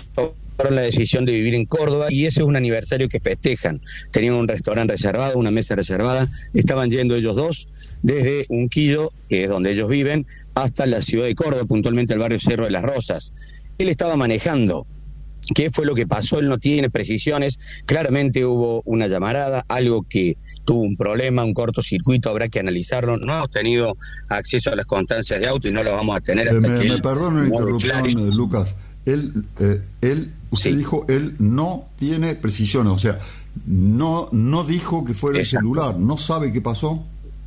la decisión de vivir en Córdoba, y ese es un aniversario que festejan. Tenían un restaurante reservado, una mesa reservada, estaban yendo ellos dos desde Unquillo, que es donde ellos viven, hasta la ciudad de Córdoba, puntualmente al barrio Cerro de las Rosas. Él estaba manejando. ¿Qué fue lo que pasó? Él no tiene precisiones. Claramente hubo una llamarada, algo que tuvo un problema, un cortocircuito, habrá que analizarlo. No hemos tenido acceso a las constancias de auto y no lo vamos a tener hasta eh, me, que me él perdono la interrupción, clarice. Lucas. Él, eh, él usted sí. dijo, él no tiene precisiones, o sea, no, no dijo que fuera Exacto. el celular, no sabe qué pasó.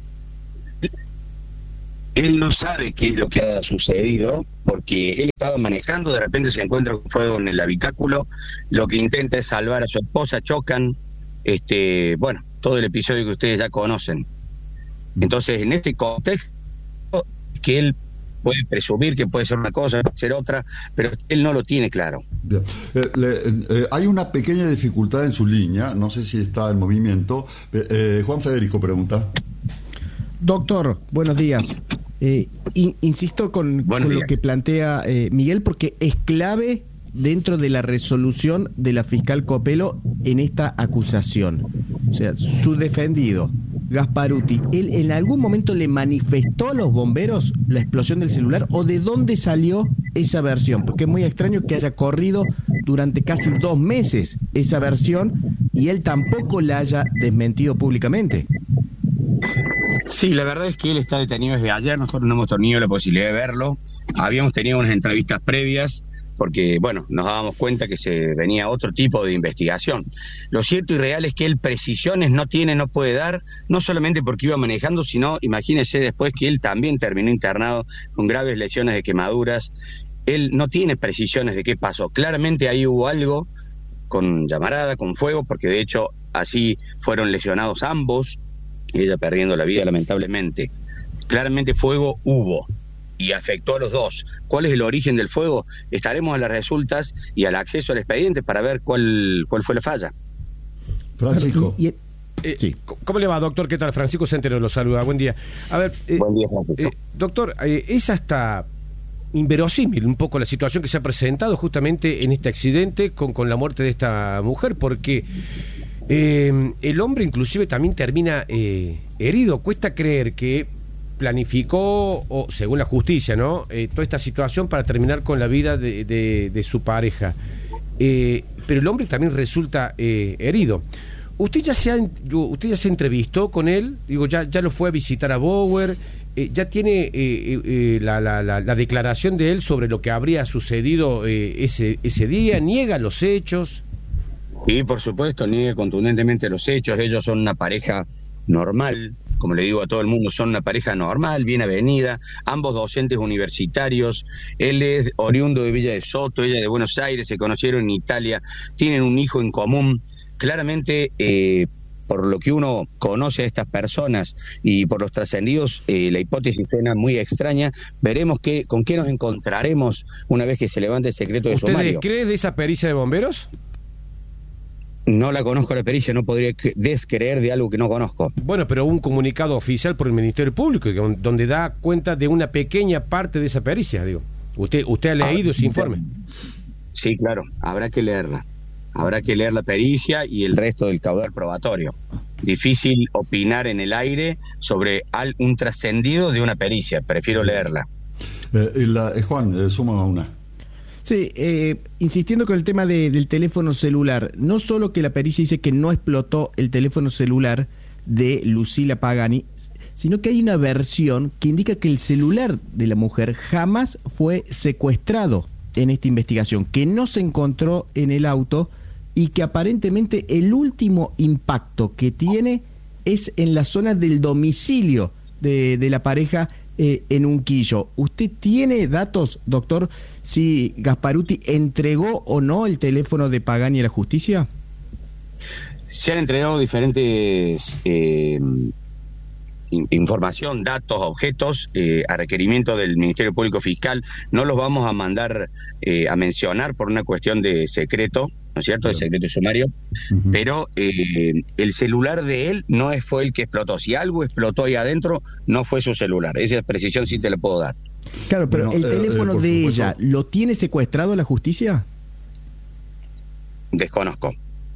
Él no sabe qué es lo que ha sucedido, porque él estaba manejando, de repente se encuentra con fuego en el habitáculo, lo que intenta es salvar a su esposa, chocan, este, bueno, todo el episodio que ustedes ya conocen. Entonces, en este contexto, que él puede presumir que puede ser una cosa, puede ser otra, pero él no lo tiene claro. Bien. Eh, le, eh, hay una pequeña dificultad en su línea, no sé si está en movimiento. Eh, Juan Federico pregunta. Doctor, buenos días. Eh, in, insisto con, con lo que plantea eh, Miguel, porque es clave dentro de la resolución de la fiscal Copelo en esta acusación. O sea, su defendido, Gasparuti, ¿él en algún momento le manifestó a los bomberos la explosión del celular, o de dónde salió esa versión? Porque es muy extraño que haya corrido durante casi dos meses esa versión y él tampoco la haya desmentido públicamente. Sí, la verdad es que él está detenido desde ayer, nosotros no hemos tenido la posibilidad de verlo, habíamos tenido unas entrevistas previas, porque, bueno, nos dábamos cuenta que se venía otro tipo de investigación. Lo cierto y real es que él precisiones no tiene, no puede dar, no solamente porque iba manejando, sino, imagínese después que él también terminó internado con graves lesiones de quemaduras. Él no tiene precisiones de qué pasó. Claramente ahí hubo algo con llamarada, con fuego, porque de hecho así fueron lesionados ambos, ella perdiendo la vida lamentablemente. Claramente fuego hubo y afectó a los dos. ¿Cuál es el origen del fuego? Estaremos a las resultas y al acceso al expediente para ver cuál cuál fue la falla. Francisco. Y, y, eh, sí. ¿Cómo le va, doctor? ¿Qué tal? Francisco Centeno lo saluda. Buen día. A ver, eh, Buen día, Francisco. Eh, doctor, eh, es hasta inverosímil un poco la situación que se ha presentado justamente en este accidente con, con la muerte de esta mujer, porque eh, el hombre inclusive también termina eh, herido. Cuesta creer que planificó, o según la justicia, ¿no? Eh, toda esta situación para terminar con la vida de, de, de su pareja. Eh, pero el hombre también resulta eh, herido. ¿Usted ya se ha, usted ya se entrevistó con él? Digo, ya, ya lo fue a visitar a Bauer. eh, ya tiene eh, eh, la, la, la, la declaración de él sobre lo que habría sucedido eh, ese, ese día, niega los hechos. Y por supuesto, niega contundentemente los hechos. Ellos son una pareja normal, como le digo a todo el mundo, son una pareja normal, bien avenida, ambos docentes universitarios. Él es oriundo de Villa de Soto, ella de Buenos Aires, se conocieron en Italia, tienen un hijo en común. Claramente, eh, por lo que uno conoce a estas personas y por los trascendidos, eh, la hipótesis suena muy extraña. Veremos qué, con qué nos encontraremos una vez que se levante el secreto de sumario. ¿Usted cree de esa pericia de bomberos? No la conozco la pericia, no podría descreer de algo que no conozco. Bueno, pero un comunicado oficial por el Ministerio Público donde da cuenta de una pequeña parte de esa pericia, digo. ¿Usted, usted ha leído ah, ese informe? Sí, claro, habrá que leerla. Habrá que leer la pericia y el resto del caudal probatorio. Difícil opinar en el aire sobre al, un trascendido de una pericia, prefiero leerla. Eh, la, eh, Juan, eh, suma una. Sí, eh, insistiendo con el tema de, del teléfono celular, no solo que la pericia dice que no explotó el teléfono celular de Lucila Pagani, sino que hay una versión que indica que el celular de la mujer jamás fue secuestrado en esta investigación, que no se encontró en el auto y que aparentemente el último impacto que tiene es en la zona del domicilio de, de la pareja eh, en Unquillo. ¿Usted tiene datos, doctor, si Gasparuti entregó o no el teléfono de Pagani a la justicia? Se han entregado diferentes eh, información, datos, objetos eh, a requerimiento del Ministerio Público Fiscal. No los vamos a mandar eh, a mencionar por una cuestión de secreto, ¿no es cierto?, de secreto sumario, uh-huh. Pero eh, el celular de él no es, fue el que explotó. Si algo explotó ahí adentro, no fue su celular. Esa precisión sí te la puedo dar. Claro, pero bueno, el eh, teléfono eh, de supuesto. ella, ¿lo tiene secuestrado la justicia? Desconozco.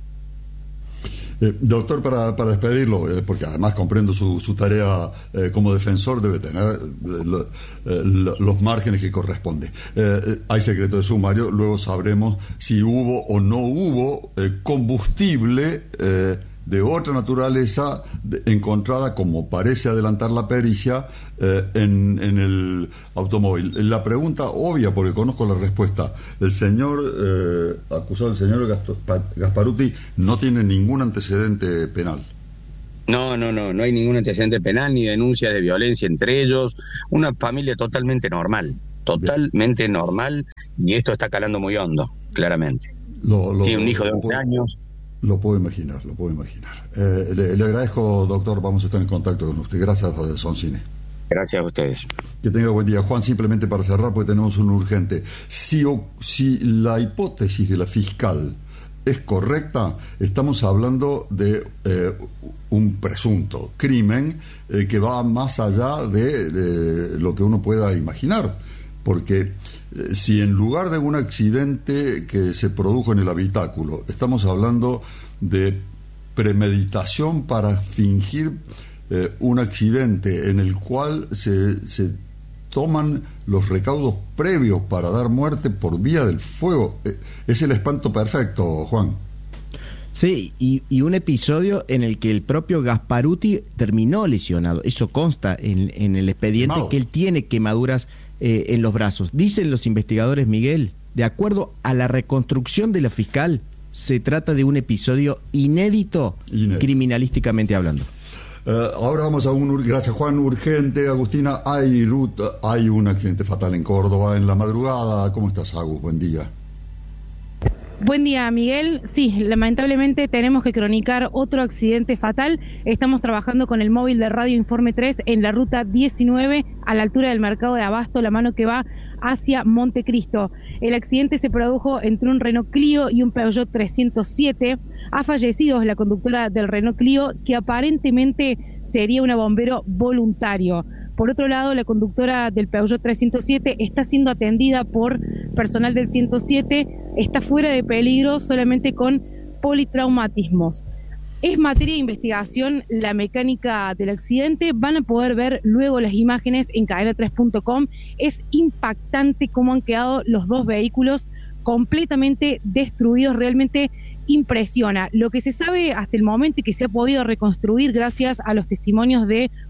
Eh, doctor, para, para despedirlo, eh, porque además comprendo su, su tarea eh, como defensor, debe tener eh, lo, eh, lo, los márgenes que corresponde. Eh, hay secreto de sumario, luego sabremos si hubo o no hubo eh, combustible eh, de otra naturaleza de, encontrada, como parece adelantar la pericia, eh, en, en el automóvil. La pregunta obvia, porque conozco la respuesta, el señor eh, acusado, el señor Gasparuti, no tiene ningún antecedente penal. No, no, no, no hay ningún antecedente penal ni denuncias de violencia entre ellos. Una familia totalmente normal, totalmente Bien. normal, y esto está calando muy hondo, claramente. Lo, lo, Tiene un hijo de lo, once años. Lo puedo imaginar, lo puedo imaginar. Eh, le, le agradezco, doctor, vamos a estar en contacto con usted. Gracias, Soncine. Gracias a ustedes. Que tenga buen día. Juan, simplemente para cerrar, porque tenemos un urgente. Si, si la hipótesis de la fiscal es correcta, estamos hablando de eh, un presunto crimen eh, que va más allá de, de lo que uno pueda imaginar. Porque eh, si en lugar de un accidente que se produjo en el habitáculo, estamos hablando de premeditación para fingir eh, un accidente en el cual se, se toman los recaudos previos para dar muerte por vía del fuego, eh, es el espanto perfecto, Juan. Sí, y, y un episodio en el que el propio Gasparuti terminó lesionado. Eso consta en, en el expediente, Quemado. que él tiene quemaduras eh, en los brazos. Dicen los investigadores, Miguel, de acuerdo a la reconstrucción de la fiscal, se trata de un episodio inédito, inédito. criminalísticamente hablando. Uh, ahora vamos a un, gracias Juan, urgente. Agustina, hay ruta, hay un accidente fatal en Córdoba en la madrugada. ¿Cómo estás, Agus? Buen día. Buen día, Miguel. Sí, lamentablemente tenemos que cronicar otro accidente fatal. Estamos trabajando con el móvil de Radio Informe tres en la ruta diecinueve, a la altura del mercado de Abasto, la mano que va hacia Montecristo. El accidente se produjo entre un Renault Clio y un Peugeot trescientos siete. Ha fallecido la conductora del Renault Clio, que aparentemente sería una bombero voluntario. Por otro lado, la conductora del Peugeot trescientos siete está siendo atendida por personal del ciento siete, está fuera de peligro, solamente con politraumatismos. Es materia de investigación la mecánica del accidente, van a poder ver luego las imágenes en cadena tres punto com. Es impactante cómo han quedado los dos vehículos completamente destruidos, realmente impresiona. Lo que se sabe hasta el momento y que se ha podido reconstruir gracias a los testimonios de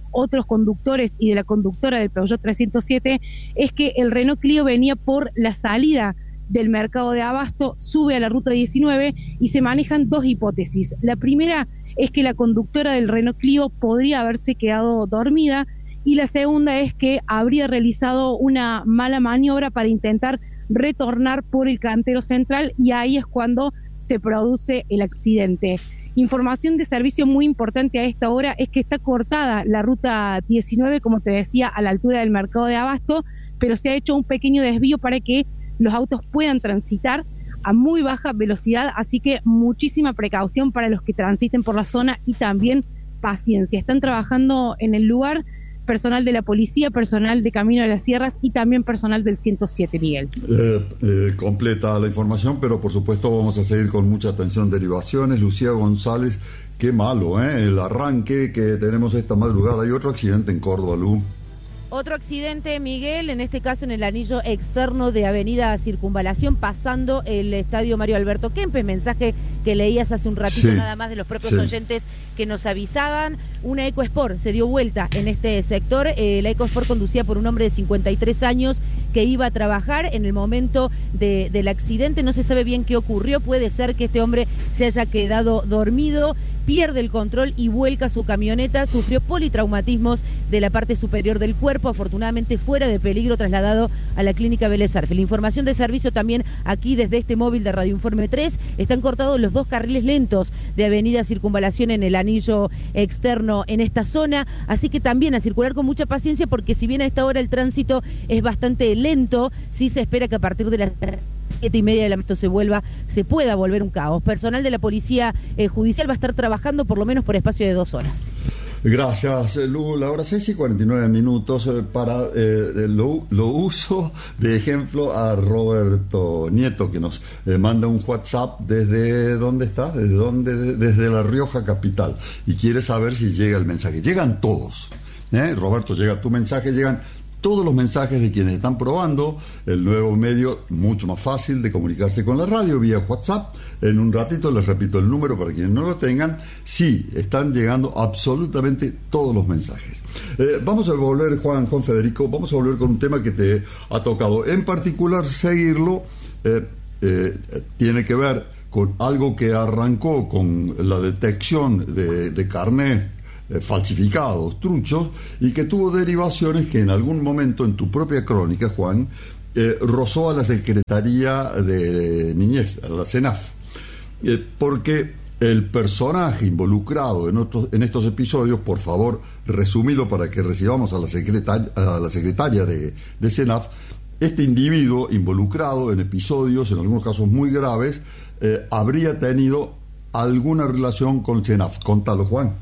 otros conductores y de la conductora del Peugeot trescientos siete, es que el Renault Clio venía por la salida del mercado de Abasto, sube a la ruta diecinueve y se manejan dos hipótesis. La primera es que la conductora del Renault Clio podría haberse quedado dormida, y la segunda es que habría realizado una mala maniobra para intentar retornar por el cantero central, y ahí es cuando se produce el accidente. Información de servicio muy importante a esta hora es que está cortada la ruta diecinueve, como te decía, a la altura del mercado de Abasto, pero se ha hecho un pequeño desvío para que los autos puedan transitar a muy baja velocidad, así que muchísima precaución para los que transiten por la zona y también paciencia. Están trabajando en el lugar personal de la policía, personal de Camino de las Sierras y también personal del ciento siete, Miguel. Eh, eh, completa la información, pero por supuesto vamos a seguir con mucha atención. Derivaciones, Lucía González, qué malo, ¿eh? El arranque que tenemos esta madrugada. Hay otro accidente en Córdoba, Lu. Otro accidente, Miguel, en este caso en el anillo externo de Avenida Circunvalación, pasando el estadio Mario Alberto Kempes. Mensaje que leías hace un ratito, sí, nada más, de los propios sí. oyentes que nos avisaban. Una EcoSport se dio vuelta en este sector. Eh, la EcoSport, conducida por un hombre de cincuenta y tres años que iba a trabajar en el momento de, del accidente. No se sabe bien qué ocurrió. Puede ser que este hombre se haya quedado dormido, pierde el control y vuelca su camioneta. Sufrió politraumatismos de la parte superior del cuerpo, afortunadamente fuera de peligro, trasladado a la clínica Vélez Arfiel. La información de servicio también aquí desde este móvil de Radio Informe tres. Están cortados los dos carriles lentos de Avenida Circunvalación en el anillo externo en esta zona, así que también a circular con mucha paciencia, porque si bien a esta hora el tránsito es bastante lento, sí se espera que a partir de las siete y media de la noche se vuelva, se pueda volver un caos. Personal de la Policía eh, Judicial va a estar trabajando por lo menos por espacio de dos horas. Gracias, Lu. La hora seis y cuarenta y nueve minutos. Eh, para eh, lo, lo uso de ejemplo a Roberto Nieto, que nos eh, manda un WhatsApp desde ¿dónde está? Desde dónde, desde La Rioja capital, y quiere saber si llega el mensaje. Llegan todos, ¿eh? Roberto, llega tu mensaje, llegan todos los mensajes de quienes están probando el nuevo medio, mucho más fácil de comunicarse con la radio, vía WhatsApp. En un ratito les repito el número para quienes no lo tengan. Sí, están llegando absolutamente todos los mensajes. Eh, vamos a volver, Juan, Juan Federico, vamos a volver con un tema que te ha tocado. En particular, seguirlo, eh, eh, tiene que ver con algo que arrancó con la detección de, de carnet falsificados, truchos, y que tuvo derivaciones que en algún momento en tu propia crónica, Juan, eh, rozó a la Secretaría de Niñez, a la CENAF, eh, porque el personaje involucrado en, otros, en estos episodios, por favor, resumilo para que recibamos a la secretaria, a la secretaria de, de CENAF. Este individuo involucrado en episodios, en algunos casos muy graves, eh, habría tenido alguna relación con CENAF. Contalo, Juan.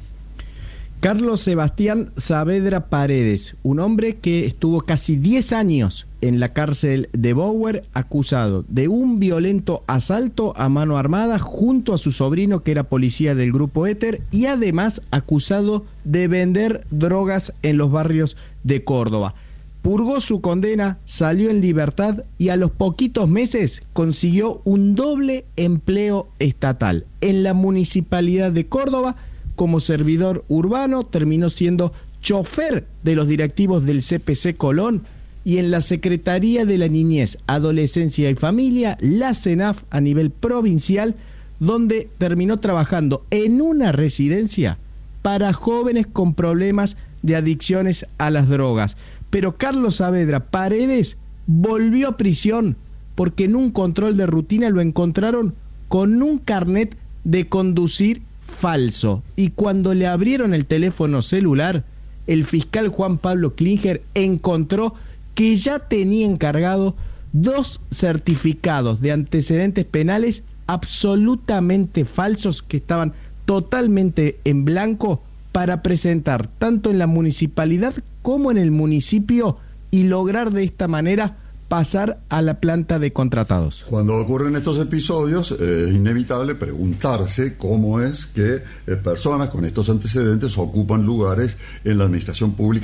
Carlos Sebastián Saavedra Paredes, un hombre que estuvo casi diez años en la cárcel de Bower, acusado de un violento asalto a mano armada junto a su sobrino, que era policía del grupo Éter, y además acusado de vender drogas en los barrios de Córdoba. Purgó su condena, salió en libertad y a los poquitos meses consiguió un doble empleo estatal en la Municipalidad de Córdoba. Como servidor urbano, terminó siendo chofer de los directivos del C P C Colón, y en la Secretaría de la Niñez, Adolescencia y Familia, la CENAF, a nivel provincial, donde terminó trabajando en una residencia para jóvenes con problemas de adicciones a las drogas. Pero Carlos Saavedra Paredes volvió a prisión porque en un control de rutina lo encontraron con un carnet de conducir falso, y cuando le abrieron el teléfono celular, el fiscal Juan Pablo Klinger encontró que ya tenía encargado dos certificados de antecedentes penales absolutamente falsos, que estaban totalmente en blanco, para presentar tanto en la municipalidad como en el municipio y lograr de esta manera pasar a la planta de contratados. Cuando ocurren estos episodios, eh, es inevitable preguntarse cómo es que eh, personas con estos antecedentes ocupan lugares en la administración pública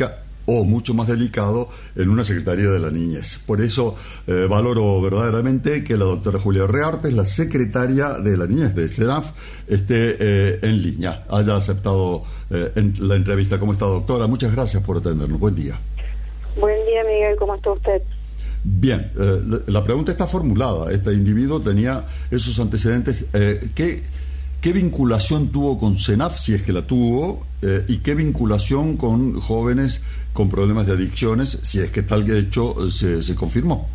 o mucho más delicado en una Secretaría de la Niñez. Por eso eh, valoro verdaderamente que la doctora Julia Reartes, la secretaria de la Niñez de SENAF, esté eh, en línea, haya aceptado eh, en la entrevista. ¿Cómo está, doctora? Muchas gracias por atendernos. Buen día. Buen día, Miguel. ¿Cómo está usted? Bien, eh, la pregunta está formulada. Este individuo tenía esos antecedentes. Eh, ¿qué, ¿Qué vinculación tuvo con SENAF, si es que la tuvo, eh, y qué vinculación con jóvenes con problemas de adicciones, si es que tal hecho eh, se, se confirmó?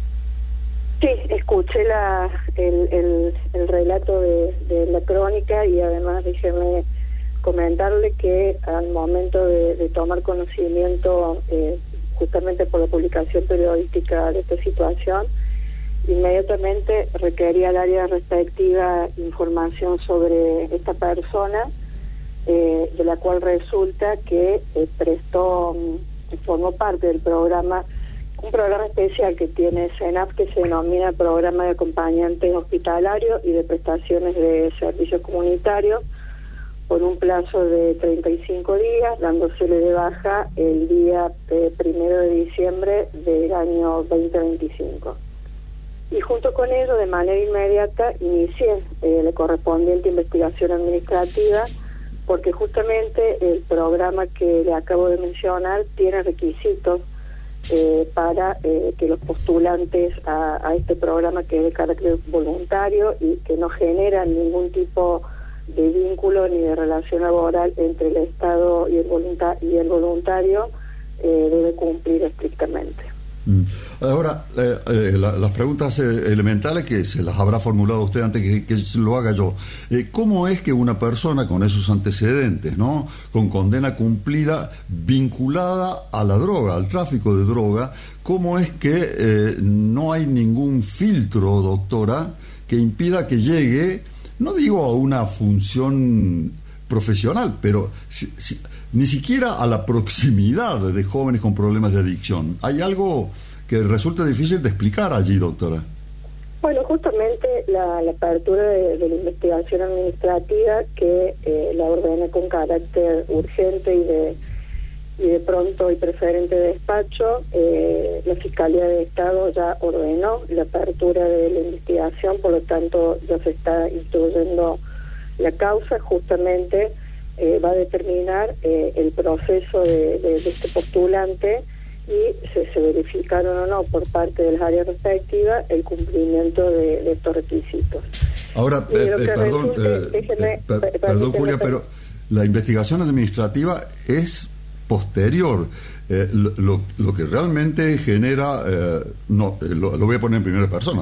Sí, escuché la, el, el, el relato de, de la crónica y además déjeme comentarle que al momento de, de tomar conocimiento, eh, justamente por la publicación periodística de esta situación, inmediatamente requería al área respectiva información sobre esta persona, eh, de la cual resulta que eh, prestó, formó parte del programa, un programa especial que tiene SENAF que se denomina Programa de Acompañantes Hospitalarios y de Prestaciones de Servicios Comunitarios, por un plazo de treinta y cinco días, dándosele de baja el día eh, primero de diciembre del año veinte veinticinco. Y junto con ello, de manera inmediata, inicié eh, la correspondiente investigación administrativa, porque justamente el programa que le acabo de mencionar tiene requisitos eh, para eh, que los postulantes a, a este programa, que es de carácter voluntario y que no genera ningún tipo de vínculo ni de relación laboral entre el Estado y el, volunta- y el voluntario, eh, debe cumplir estrictamente. Ahora, eh, eh, la, las preguntas eh, elementales que se las habrá formulado usted antes que, que lo haga yo. Eh, ¿Cómo es que una persona con esos antecedentes, ¿no?, con condena cumplida, vinculada a la droga, al tráfico de droga, cómo es que eh, no hay ningún filtro, doctora, que impida que llegue, no digo a una función profesional, pero si, si, ni siquiera a la proximidad de jóvenes con problemas de adicción? ¿Hay algo que resulta difícil de explicar allí, doctora? Bueno, justamente la, la apertura de, de la investigación administrativa, que eh, la ordené con carácter urgente y de y de pronto y preferente de despacho, eh, la Fiscalía de Estado ya ordenó la apertura de la investigación, por lo tanto ya se está instruyendo la causa. Justamente eh, va a determinar eh, el proceso de, de, de este postulante y se, se verificaron o no por parte de las áreas respectivas el cumplimiento de, de estos requisitos. Ahora, eh, eh, perdón, resulte, eh, déjeme, eh, per, perdón Julia, pero la investigación administrativa es posterior. Eh, lo, lo, lo que realmente genera, eh, no, eh, lo, lo voy a poner en primera persona,